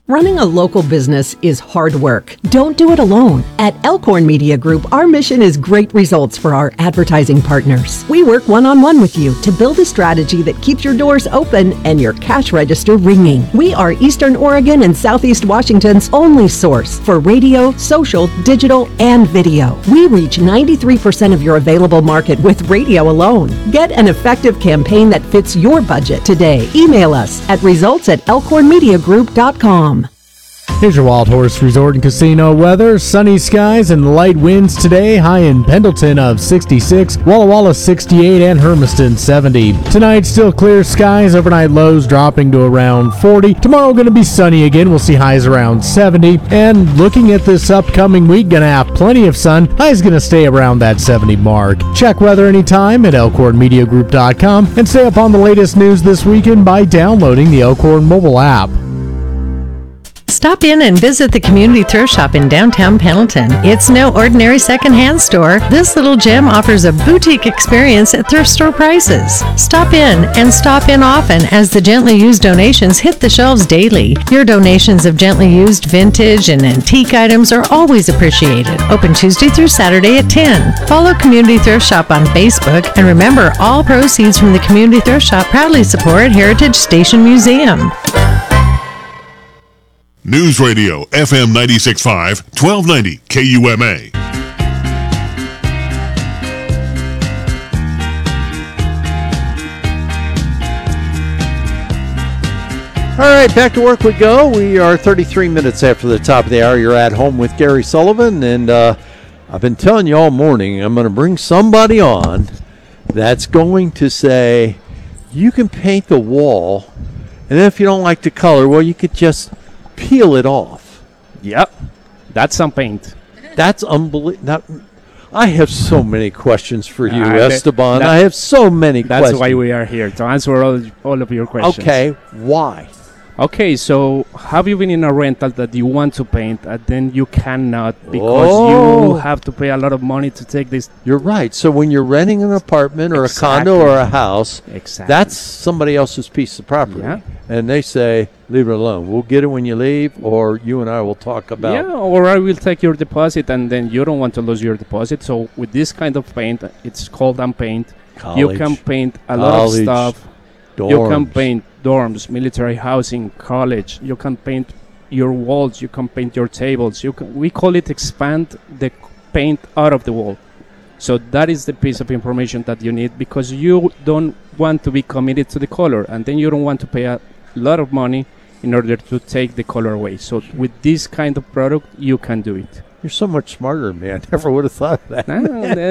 Running a local business is hard work. Don't do it alone. At Elkhorn Media Group, our mission is great results for our advertising partners. We work one-on-one with you to build a strategy that keeps your doors open and your cash register ringing. We are Eastern Oregon and Southeast Washington's only source for radio, social, digital, and video. We reach 93% of your available market with radio alone. Get an effective campaign that fits your budget today. Email us at results@elkhornmediagroup.com. Here's your Wild Horse Resort and Casino weather. Sunny skies and light winds today. High in Pendleton of 66, Walla Walla 68, and Hermiston 70. Tonight, still clear skies. Overnight lows dropping to around 40. Tomorrow, going to be sunny again. We'll see highs around 70. And looking at this upcoming week, going to have plenty of sun. Highs going to stay around that 70 mark. Check weather anytime at elkhornmediagroup.com and stay up on the latest news this weekend by downloading the Elkhorn mobile app. Stop in and visit the Community Thrift Shop in downtown Pendleton. It's no ordinary secondhand store. This little gem offers a boutique experience at thrift store prices. Stop in and stop in often as the gently used donations hit the shelves daily. Your donations of gently used vintage and antique items are always appreciated. Open Tuesday through Saturday at 10. Follow Community Thrift Shop on Facebook, and remember, all proceeds from the Community Thrift Shop proudly support Heritage Station Museum. News Radio, FM 96.5, 1290 KUMA. All right, back to work we go. We are 33 minutes after the top of the hour. You're at home with Gary Sullivan, and I've been telling you all morning, I'm going to bring somebody on that's going to say, you can paint the wall, and then if you don't like the color, well, you could just peel it off. Yep, that's some paint. That's unbelievable. I have so many questions for you, Esteban. I have so many questions. That's why we are here, to answer all of your questions. Okay, why? Okay, so have you been in a rental that you want to paint and then you cannot because you have to pay a lot of money to take this? You're right. So when you're renting an apartment or a condo or a house, that's somebody else's piece of property. Yeah. And they say, leave it alone. We'll get it when you leave, or you and I will talk about. Yeah, or I will take your deposit, and then you don't want to lose your deposit. So with this kind of paint, it's called unpaint. You can paint a lot of stuff. Dorms. You can paint dorms, military housing, college. You can paint your walls. You can paint your tables. We call it expand the paint out of the wall. So that is the piece of information that you need, because you don't want to be committed to the color, and then you don't want to pay a lot of money in order to take the color away. So with this kind of product, you can do it. You're so much smarter than me. I never would have thought of that.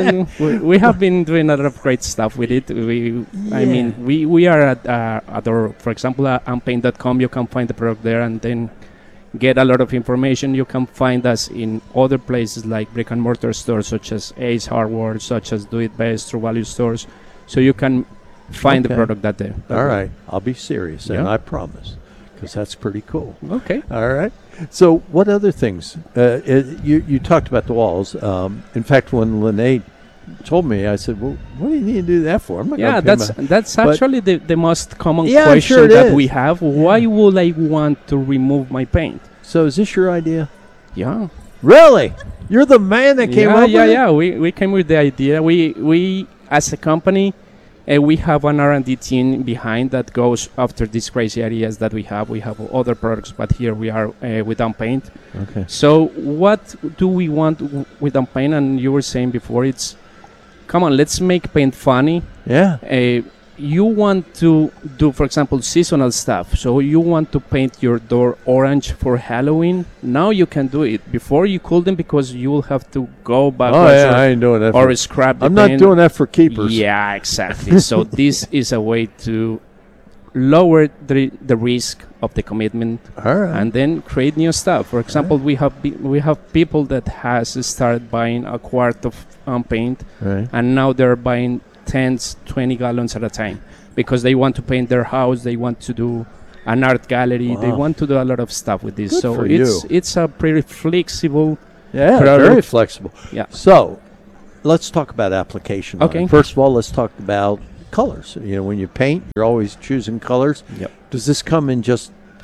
We have been doing a lot of great stuff with it. I mean, we are at our, for example, at unpaint.com. You can find the product there and then get a lot of information. You can find us in other places like brick and mortar stores such as Ace Hardware, such as Do It Best, True Value stores. So you can find the product that there. All right. I'll be serious, and I promise, because that's pretty cool. Okay. All right. So what other things? You talked about the walls. In fact, when Lene told me, I said, well, what do you need to do that for? I'm not that's actually the most common question that we have. Why would I want to remove my paint? So is this your idea? Yeah. Really? You're the man that came up with it? Yeah. We came with the idea. We as a company, we have an R&D team behind that goes after these crazy ideas that we have. We have other products, but here we are with Unpaint. Okay. So what do we want with Unpaint? And you were saying before, it's, come on, let's make paint funny. Yeah. You want to do, for example, seasonal stuff. So you want to paint your door orange for Halloween. Now you can do it. Before you couldn't, because you will have to go back I ain't doing that or scrap the I'm paint. not doing that for keepers. Yeah, exactly. So this is a way to lower the risk of the commitment, and then create new stuff. For example, we have people that has started buying a quart of paint, and now they're buying 20 gallons at a time, because they want to paint their house, they want to do an art gallery, they want to do a lot of stuff with this. Good so for it's a pretty flexible product. Very flexible. Yeah. So let's talk about application. Okay. First of all, let's talk about colors. You know, when you paint, you're always choosing colors. Yep. Does this come in just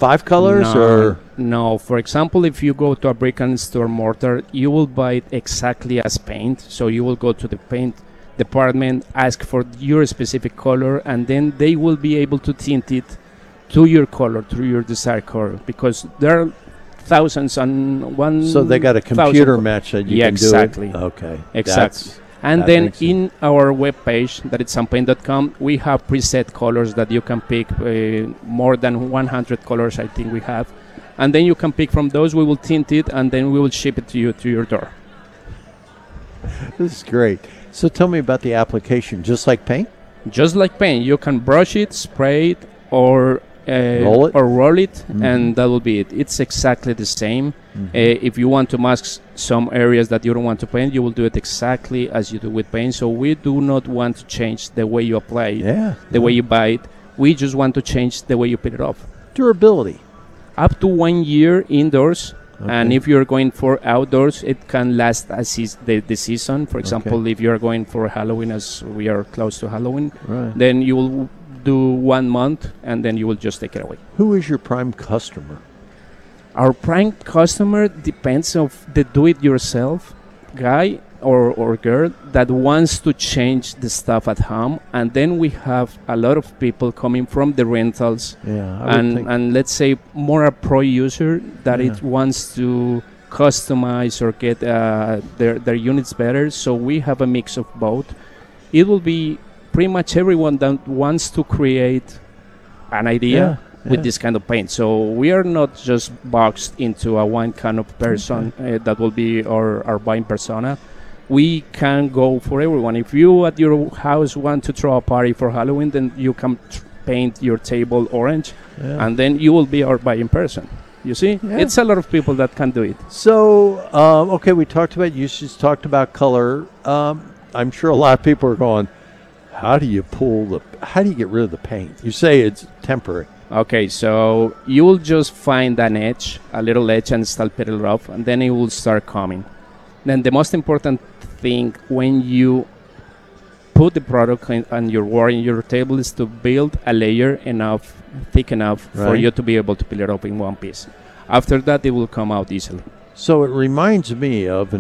5 colors? No. For example, if you go to a brick and store mortar, you will buy it exactly as paint. So you will go to the paint department, ask for your specific color, and then they will be able to tint it to your color, to your desired color, because there are thousands and one. So they got a computer match that you can exactly. do it? Okay. Exactly. And then in our webpage, that is sunpaint.com, we have preset colors that you can pick, more than 100 colors I think we have. And then you can pick from those, we will tint it, and then we will ship it to you to your door. This is great. So tell me about the application. Just like paint? Just like paint. You can brush it, spray it, or roll it, and that will be it. It's exactly the same. If you want to mask some areas that you don't want to paint, you will do it exactly as you do with paint. So we do not want to change the way you apply it, the way you buy it. We just want to change the way you put it off. Durability. Up to 1 year indoors. And if you're going for outdoors, it can last the season. For example, if you're going for Halloween, as we are close to Halloween, then you will do 1 month, and then you will just take it away. Who is your prime customer? Our prime customer depends of the do-it-yourself guy or girl that wants to change the stuff at home, and then we have a lot of people coming from the rentals, and let's say more a pro user that it wants to customize or get their units better. So we have a mix of both. It will be pretty much everyone that wants to create an idea with this kind of paint. So we are not just boxed into a one kind of person that will be our buying persona. We can go for everyone. If you at your house want to throw a party for Halloween, then you can paint your table orange, and then you will be our buying person. You see? It's a lot of people that can do it. So, we talked about uses, talked about color. I'm sure a lot of people are going, how do you get rid of the paint? You say it's temporary. Okay, so you will just find an edge, a little edge, and start putting it off, and then it will start coming. Then the most important thing when you put the product on your wall in your table is to build a layer thick enough for you to be able to peel it up in one piece. After that, it will come out easily. So it reminds me of,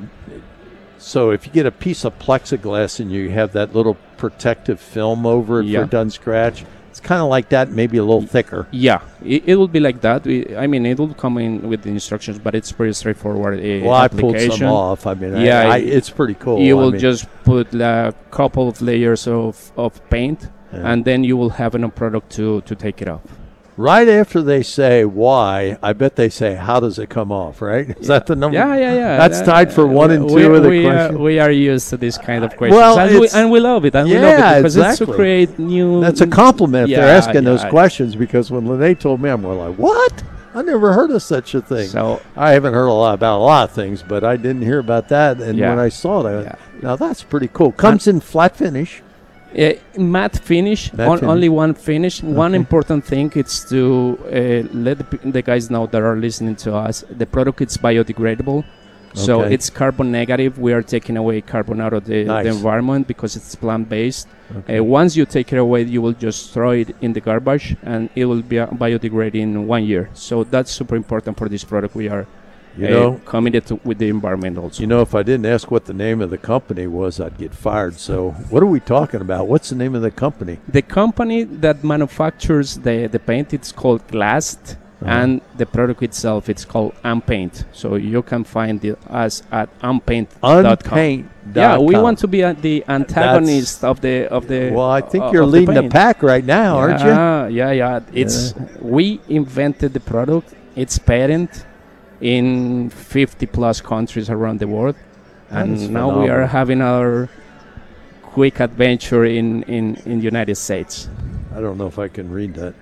so if you get a piece of plexiglass and you have that little protective film over it for done scratch, it's kind of like that, maybe a little thicker. Yeah, it will be like that. It will come in with the instructions, but it's pretty straightforward application. I pulled some off. It's pretty cool. You will just put a couple of layers of paint, and then you will have enough product to take it off. Right after they say why, I bet they say, how does it come off, right? Is that the number? Yeah. That's tied for 1 and 2 of the questions. We are used to this kind of questions. And we love it. We love it because it's to create new... That's a compliment. They're asking those questions, because when Lene told me, I'm like, what? I never heard of such a thing. So I haven't heard about a lot of things, but I didn't hear about that. And when I saw it, I went, now that's pretty cool. Comes in flat finish. Matte finish, only one finish. One important thing is to let the guys know that are listening to us, the product is biodegradable. So it's carbon negative. We are taking away carbon out of the environment because it's plant-based. Once you take it away, you will just throw it in the garbage, and it will be biodegraded in 1 year. So that's super important for this product. We are committed with the environment also. If I didn't ask what the name of the company was, I'd get fired. So what are we talking about? What's the name of the company? The company that manufactures the paint, it's called Glast, and the product itself, it's called Unpaint. So you can find us at unpaint.com. Unpaint.com. Yeah, we want to be the antagonist of the. Well, I think you're leading the pack right now, aren't you? Yeah. We invented the product. It's patent in 50 plus countries around the world, and now we are having our quick adventure in United States. I don't know if I can read that.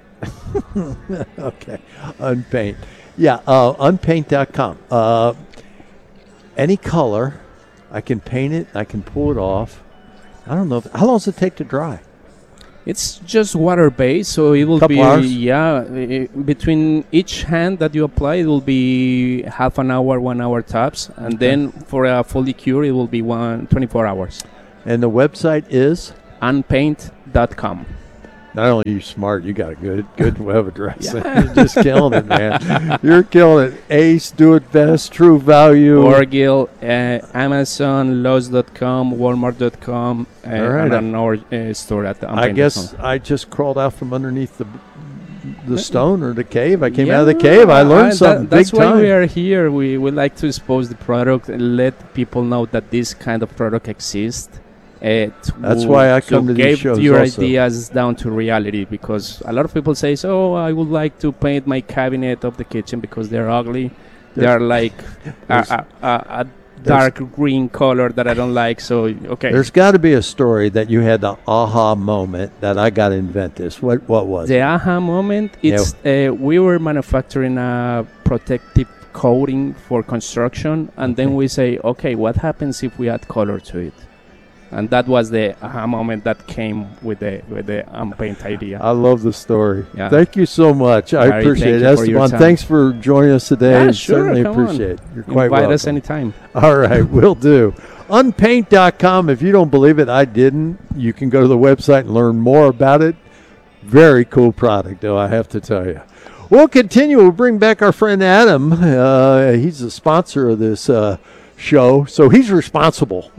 Okay, Unpaint. Yeah, unpaint.com. Any color, I can paint it, I can pull it off. I don't know. How long does it take to dry? It's just water-based, so it will be hours? Between each hand that you apply, it will be half an hour, 1 hour tops, and then for a fully cure, it will be 24 hours. And the website is unpaint.com. Not only are you smart, you got a good web address. You're just killing it, man. You're killing it. Ace, Do It Best, True Value. Orgill, Amazon, Lowe's.com, Walmart.com, and our store at the I guess I just crawled out from underneath the stone or the cave. I came out of the cave. I learned something big time. That's why we are here. We like to expose the product and let people know that this kind of product exists. That's why I come to these shows. Your ideas down to reality, because a lot of people say, "Oh, I would like to paint my cabinet of the kitchen because they're ugly. They're like a dark green color that I don't like." So okay, there's got to be a story that you had the aha moment that I got to invent this. What was the aha moment? It's we were manufacturing a protective coating for construction, and then we say, okay, what happens if we add color to it? And that was the aha moment that came with the paint idea. I love the story. Yeah. Thank you so much. I appreciate it. Esteban, thanks for joining us today. Yeah, sure. Certainly appreciate it. You're quite welcome. Invite us anytime. All right, will do. Unpaint.com. If you don't believe it, I didn't. You can go to the website and learn more about it. Very cool product, though, I have to tell you. We'll continue. We'll bring back our friend Adam. He's the sponsor of this show, so he's responsible.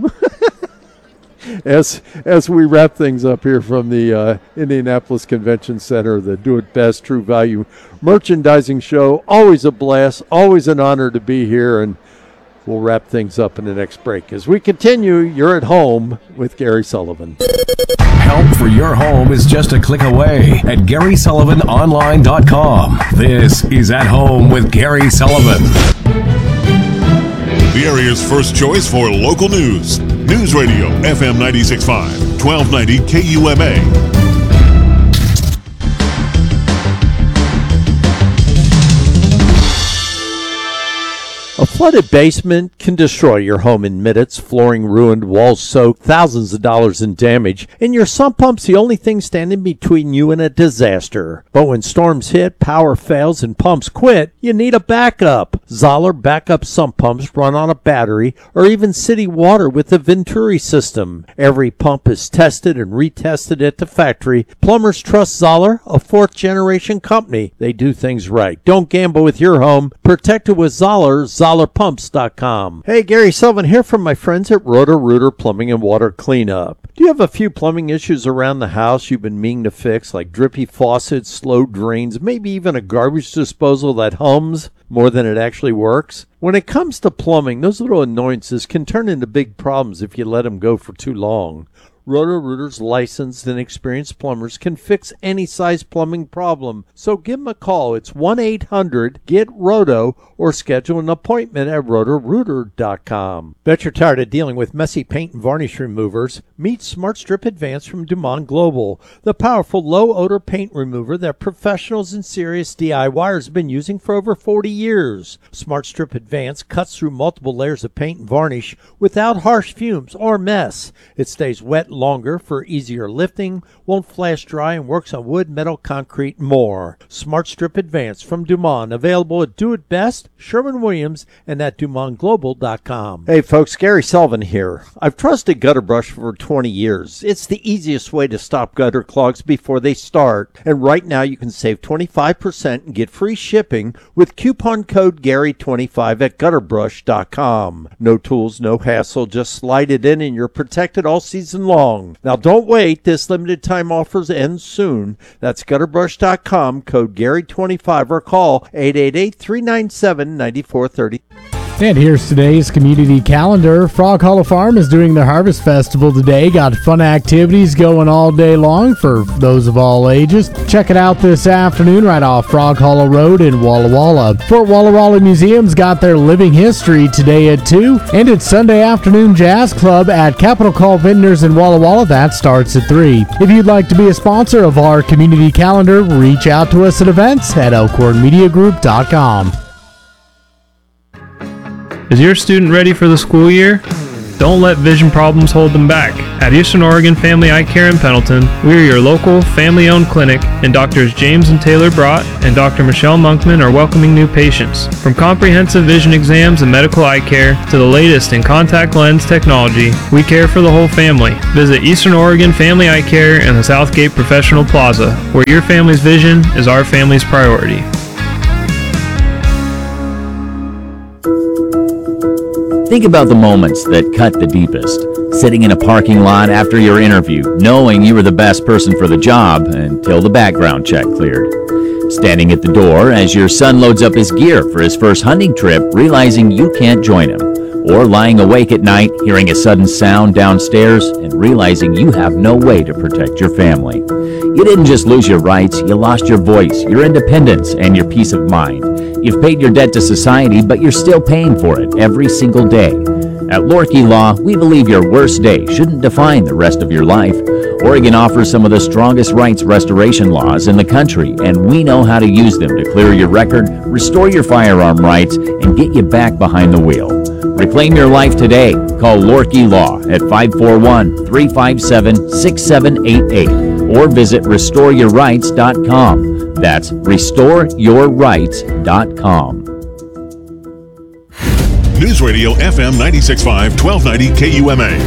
As we wrap things up here from the Indianapolis Convention Center, the Do It Best True Value Merchandising Show. Always a blast, always an honor to be here, and we'll wrap things up in the next break. As we continue, you're at home with Gary Sullivan. Help for your home is just a click away at GarySullivanOnline.com. This is At Home with Gary Sullivan. The area's first choice for local news. News Radio, FM 96.5, 1290 KUMA. A flooded basement can destroy your home in minutes. Flooring ruined, walls soaked, thousands of dollars in damage, and your sump pump's the only thing standing between you and a disaster. But when storms hit, power fails, and pumps quit, you need a backup. Zoller backup sump pumps run on a battery or even city water with the Venturi system. Every pump is tested and retested at the factory. Plumbers trust Zoller, a fourth-generation company. They do things right. Don't gamble with your home. Protect it with Zoller. ZollerPumps.com. Hey, Gary Sullivan here from my friends at Roto-Rooter Plumbing and Water Cleanup. Do you have a few plumbing issues around the house you've been meaning to fix, like drippy faucets, slow drains, maybe even a garbage disposal that hums more than it actually works? When it comes to plumbing, those little annoyances can turn into big problems if you let them go for too long. Roto-Rooter's licensed and experienced plumbers can fix any size plumbing problem. So give them a call. It's 1-800-GET-ROTO or schedule an appointment at rotorooter.com. Bet you're tired of dealing with messy paint and varnish removers? Meet Smart Strip Advance from Dumont Global, the powerful low-odor paint remover that professionals and serious DIYers have been using for over 40 years. Smart Strip Advance cuts through multiple layers of paint and varnish without harsh fumes or mess. It stays wet longer for easier lifting, won't flash dry, and works on wood, metal, concrete, and more. Smart Strip Advance from Dumont, available at Do It Best, Sherwin-Williams, and at DumontGlobal.com. Hey folks, Gary Sullivan here. I've trusted Gutter Brush for 20 years. It's the easiest way to stop gutter clogs before they start, and right now you can save 25% and get free shipping with coupon code GARY25 at GutterBrush.com. No tools, no hassle, just slide it in and you're protected all season long. Now don't wait, this limited time offers end soon. That's gutterbrush.com, code Gary25, or call 888-397-9430. And here's today's community calendar. Frog Hollow Farm is doing their Harvest Festival today. Got fun activities going all day long for those of all ages. Check it out this afternoon right off Frog Hollow Road in Walla Walla. Fort Walla Walla Museum's got their Living History today at 2. And it's Sunday Afternoon Jazz Club at Capital Call Vintners in Walla Walla. That starts at 3. If you'd like to be a sponsor of our community calendar, reach out to us at events at elkhornmediagroup.com. Is your student ready for the school year? Don't let vision problems hold them back. At Eastern Oregon Family Eye Care in Pendleton, we are your local family-owned clinic, and Doctors James and Taylor Brott and Dr. Michelle Monkman are welcoming new patients. From comprehensive vision exams and medical eye care to the latest in contact lens technology, we care for the whole family. Visit Eastern Oregon Family Eye Care in the Southgate Professional Plaza, where your family's vision is our family's priority. Think about the moments that cut the deepest. Sitting in a parking lot after your interview, knowing you were the best person for the job until the background check cleared. Standing at the door as your son loads up his gear for his first hunting trip, realizing you can't join him. Or lying awake at night, hearing a sudden sound downstairs and realizing you have no way to protect your family. You didn't just lose your rights, you lost your voice, your independence, and your peace of mind. You've paid your debt to society, but you're still paying for it every single day. At Lorkey Law, we believe your worst day shouldn't define the rest of your life. Oregon offers some of the strongest rights restoration laws in the country, and we know how to use them to clear your record, restore your firearm rights, and get you back behind the wheel. Reclaim your life today. Call Lorkey Law at 541-357-6788 or visit restoreyourrights.com. That's restoreyourrights.com. News Radio FM 96.5, 1290 KUMA.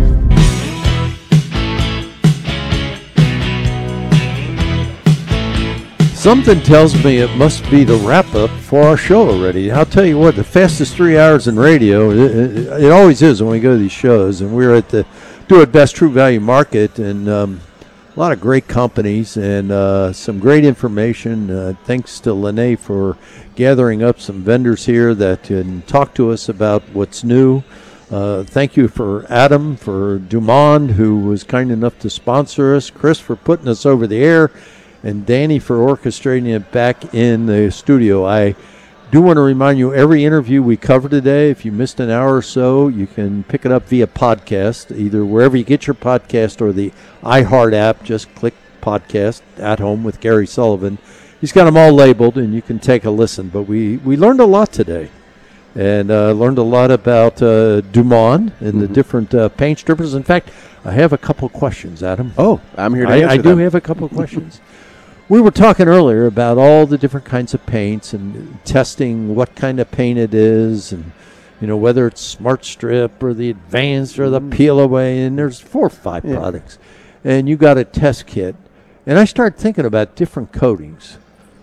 Something tells me it must be the wrap-up for our show already. I'll tell you what, the fastest 3 hours in radio, it always is when we go to these shows, and we're at the Do It Best True Value Market, and a lot of great companies and some great information. Thanks to Lene for gathering up some vendors here that can talk to us about what's new. Thank you for Adam, for Dumond, who was kind enough to sponsor us, Chris for putting us over the air, and Danny for orchestrating it back in the studio. I do want to remind you, every interview we cover today, if you missed an hour or so, you can pick it up via podcast, either wherever you get your podcast or the iHeart app. Just click podcast, At Home with Gary Sullivan. He's got them all labeled, and you can take a listen. But we learned a lot today, and learned a lot about Dumond and the different paint strippers. In fact, I have a couple questions, Adam. Oh, I'm here to answer I do them. have a couple questions. We were talking earlier about all the different kinds of paints and testing what kind of paint it is, and whether it's Smart Strip or the Advanced or the Peel Away, and there's 4 or 5 products, and you got a test kit. And I started thinking about different coatings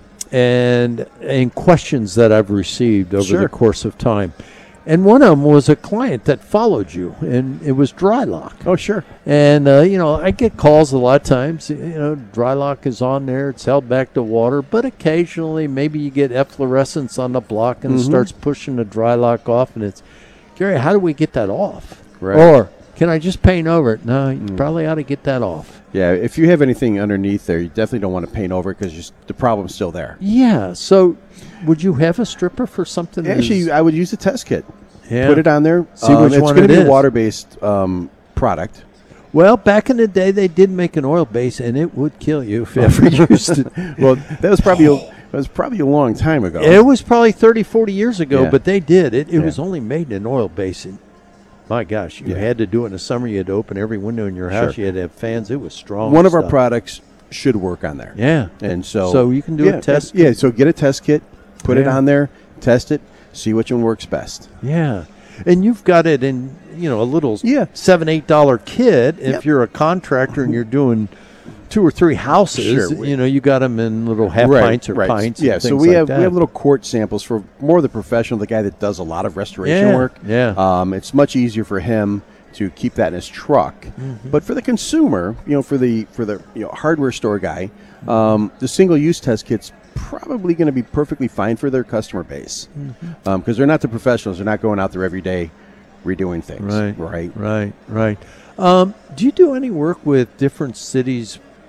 and questions that I've received over the course of time. And one of them was a client that followed you, and it was Drylock. Oh, sure. And, I get calls a lot of times. Drylock is on there. It's held back to water. But occasionally maybe you get efflorescence on the block and it starts pushing the Drylock off. And it's, Gary, how do we get that off? Right. Or can I just paint over it? No, you probably ought to get that off. Yeah, if you have anything underneath there, you definitely don't want to paint over it because the problem's still there. Yeah, so would you have a stripper for something? Actually, I would use a test kit. Yeah. Put it on there. See which it's one going it to be is. a water-based product. Well, back in the day, they did make an oil base, and it would kill you if you ever used it. Well, that was probably a long time ago. It was probably 30, 40 years ago, Yeah. but they did. It was only made in an oil base. And my gosh, you had to do it in the summer. You had to open every window in your house. Sure. You had to have fans. It was strong. One of our stuff. products should work on there. Yeah. And so you can do a test. Yeah, so get a test kit, put it Yeah. on there, test it, see which one works best. Yeah. And you've got it in, a little $7, $8 kit. If you're a contractor and you're doing 2 or 3 houses, Sure. you got them in little half pints or pints. Yeah, and so things we like have that. we have little quart samples for more the professional, the guy that does a lot of restoration Yeah, work. yeah. It's much easier for him to keep that in his truck. But for the consumer, for the hardware store guy, the single-use test kit's probably going to be perfectly fine for their customer base because they're not the professionals. They're not going out there every day redoing things. Right. Do you do any work with different cities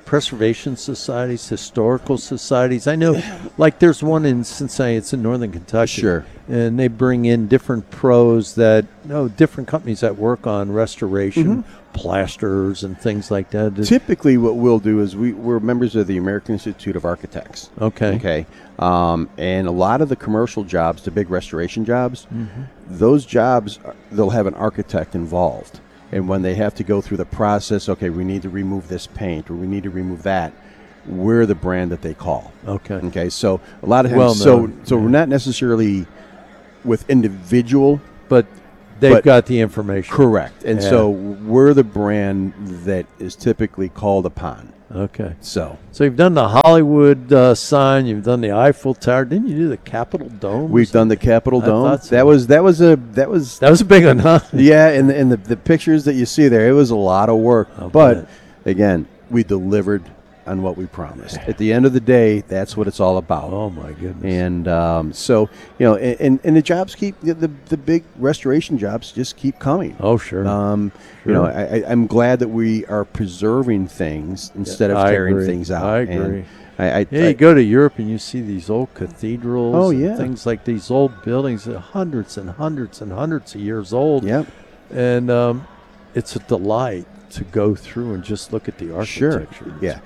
preservation societies, historical societies? I know, like there's one in Cincinnati. It's in northern Kentucky. Sure. And they bring in different pros different companies that work on restoration, plasters, and things like that. Typically, what we'll do is we're members of the American Institute of Architects. Okay. And a lot of the commercial jobs, the big restoration jobs, those jobs, they'll have an architect involved. And when they have to go through the process, okay, we need to remove this paint or we need to remove that, we're the brand that they call. Okay. So a lot of times, so we're not necessarily with individual, but they've got the information. Correct. And so we're the brand that is typically called upon. Okay. So you've done the Hollywood sign, you've done the Eiffel Tower. Didn't you do the Capitol Dome? We've done the Capitol Dome. So. That was a big one, huh? Yeah, and the pictures that you see there, it was a lot of work. But again, we delivered on what we promised. At the end of the day, that's what it's all about. Oh my goodness! And so and the jobs keep the big restoration jobs just keep coming. Oh sure. I'm glad that we are preserving things instead of tearing things out. I agree. And you go to Europe and you see these old cathedrals. Oh and things like these old buildings that are hundreds and hundreds and hundreds of years old. Yep. And it's a delight to go through and just look at the architecture. Sure. Yeah.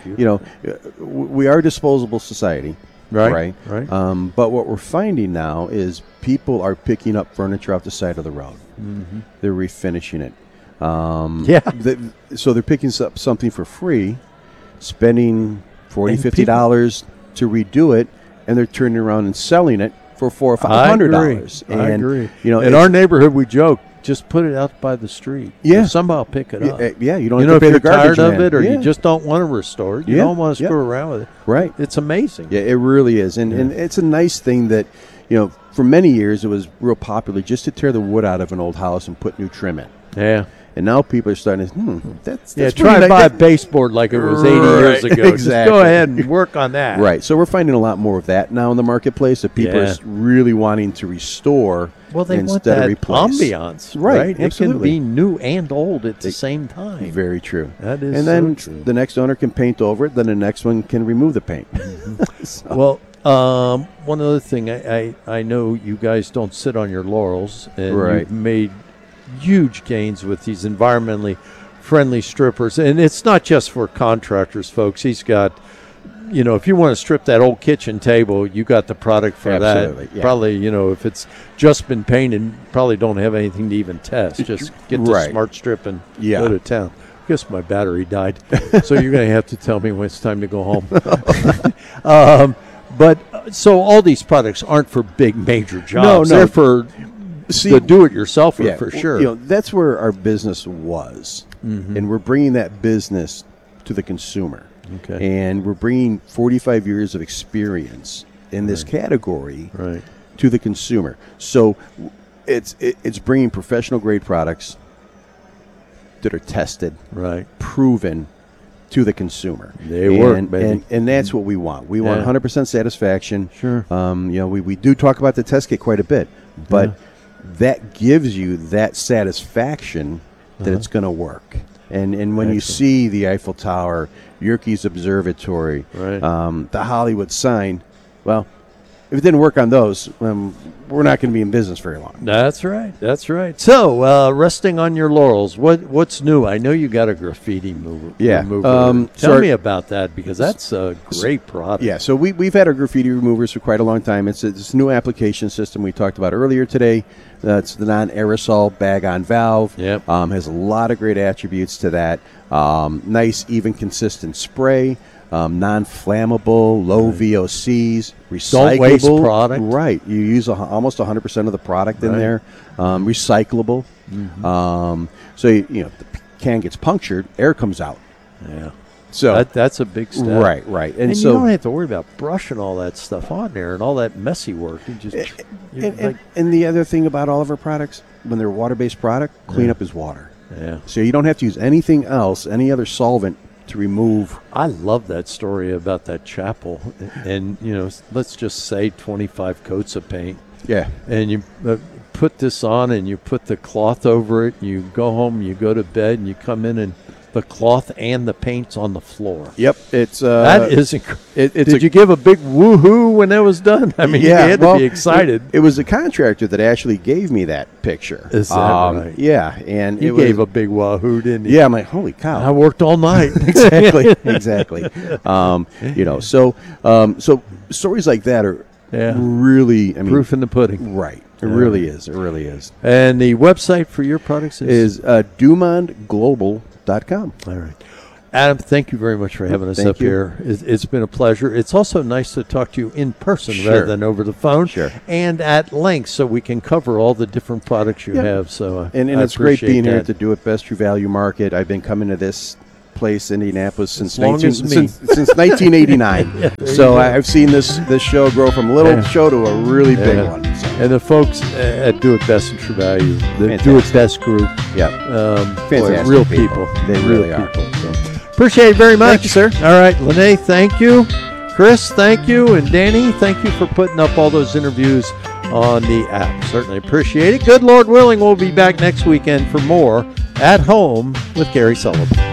We are a disposable society. Right. But what we're finding now is people are picking up furniture off the side of the road. They're refinishing it. So they're picking up something for free, spending $40, $50 to redo it, and they're turning around and selling it for $400 or $500. I agree. In our neighborhood, we joke, just put it out by the street. Yeah. Somehow pick it up. Yeah, you don't have to pay the garbage tired of man. it or you just don't want to restore it. You don't want to screw around with it. Right. It's amazing. Yeah, it really is. And it's a nice thing that, for many years it was real popular just to tear the wood out of an old house and put new trim in. Yeah. And now people are starting to, that's try to buy a baseboard like it was 80 years ago. Exactly. Just go ahead and work on that. Right. So we're finding a lot more of that now in the marketplace, that people are really wanting to restore they instead want that of replace. ambiance. Right. It can be new and old at the same time. Very true. That is and then true. The next owner can paint over it, then the next one can remove the paint. Well, one other thing, I know you guys don't sit on your laurels, and you've made huge gains with these environmentally friendly strippers. And it's not just for contractors, folks. He's got, if you want to strip that old kitchen table, you got the product for that. Yeah. Probably, if it's just been painted, probably don't have anything to even test. Just get the Smart Strip and go to town. I guess my battery died. So you're going to have to tell me when it's time to go home. But so all these products aren't for big major jobs. No. They're for the do-it-yourselfer for sure. That's where our business was, and we're bringing that business to the consumer. Okay. And we're bringing 45 years of experience in this category to the consumer. So it's bringing professional grade products that are tested, proven to the consumer. They work, baby. And that's what we want. We want 100% satisfaction. Sure. We do talk about the test kit quite a bit, but that gives you that satisfaction that it's going to work. And when you see the Eiffel Tower, Yerkes Observatory, the Hollywood sign, well, if it didn't work on those, we're not going to be in business very long. That's right. So, resting on your laurels, what's new? I know you got a graffiti remover. Tell me about that, because that's a great product. Yeah, so we've had our graffiti removers for quite a long time. It's a new application system we talked about earlier today. It's the non-aerosol bag-on valve. Yep. Has a lot of great attributes to that. Nice, even, consistent spray. Non-flammable, low VOCs, recyclable. Don't waste product. Right. You use almost 100% of the product in there. Recyclable. So, if the can gets punctured, air comes out. Yeah. So that's a big step. Right. And so you don't have to worry about brushing all that stuff on there and all that messy work. You just and the other thing about all of our products, when they're water-based product, cleanup is water. Yeah. So you don't have to use anything else, any other solvent to remove. I love that story about that chapel, and let's just say 25 coats of paint. Yeah. And you put this on, and you put the cloth over it. You go home, you go to bed, and you come in, and the cloth and the paints on the floor. Yep, it's that is incredible. Did you give a big woohoo when that was done? I mean, yeah, you had to be excited. It was the contractor that actually gave me that picture. Is that right? Yeah, and he gave a big wahoo, didn't he? Yeah, I'm like, holy cow! I worked all night. exactly. So stories like that are really, proof in the pudding. Right. It really is. It really is. And the website for your products is DumondGlobal.com. All right. Adam, thank you very much for having us up here. It's been a pleasure. It's also nice to talk to you in person rather than over the phone. Sure. And at length so we can cover all the different products you have. So and it's great being here at the Do It Best True Value Market. I've been coming to this place, Indianapolis, since 1989. So I've seen this show grow from a little show to a really big one. So. And the folks at Do It Best and True Value, the Do It Best group, fantastic real people. They really are. So. Appreciate it very much. Thank you, sir. All right, Lene, thank you. Chris, thank you. And Danny, thank you for putting up all those interviews on the app. Certainly appreciate it. Good Lord willing, we'll be back next weekend for more At Home with Gary Sullivan.